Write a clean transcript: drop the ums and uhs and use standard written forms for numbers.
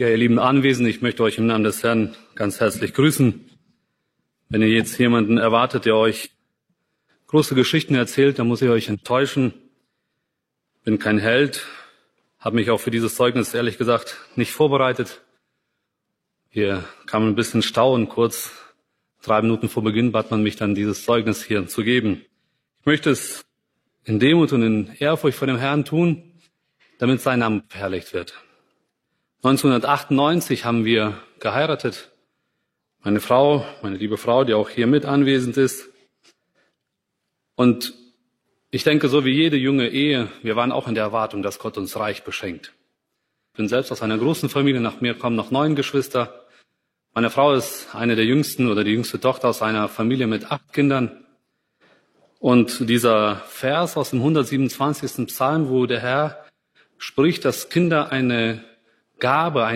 Ja, ihr lieben Anwesenden, ich möchte euch im Namen des Herrn ganz herzlich grüßen. Wenn ihr jetzt jemanden erwartet, der euch große Geschichten erzählt, dann muss ich euch enttäuschen. Bin kein Held, habe mich auch für dieses Zeugnis ehrlich gesagt nicht vorbereitet. Hier kam ein bisschen Stau und kurz 3 Minuten vor Beginn bat man mich dann, dieses Zeugnis hier zu geben. Ich möchte es in Demut und in Ehrfurcht vor dem Herrn tun, damit sein Name verherrlicht wird. 1998 haben wir geheiratet. Meine Frau, meine liebe Frau, die auch hier mit anwesend ist. Und ich denke, so wie jede junge Ehe, wir waren auch in der Erwartung, dass Gott uns reich beschenkt. Ich bin selbst aus einer großen Familie, nach mir kommen noch 9 Geschwister. Meine Frau ist eine der jüngsten oder die jüngste Tochter aus einer Familie mit 8 Kindern. Und dieser Vers aus dem 127. Psalm, wo der Herr spricht, dass Kinder eine Gabe,